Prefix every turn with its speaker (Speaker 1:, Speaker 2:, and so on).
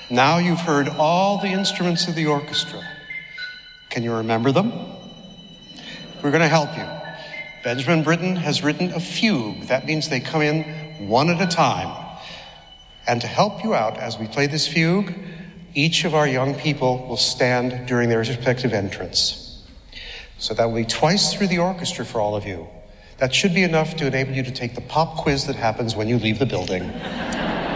Speaker 1: Now you've heard all the instruments of the orchestra. Can you remember them? We're going to help you. Benjamin Britten has written a fugue. That means they come in one at a time. And to help you out as we play this fugue, each of our young people will stand during their respective entrance. So that will be twice through the orchestra for all of you. That should be enough to enable you to take the pop quiz that happens when you leave the building.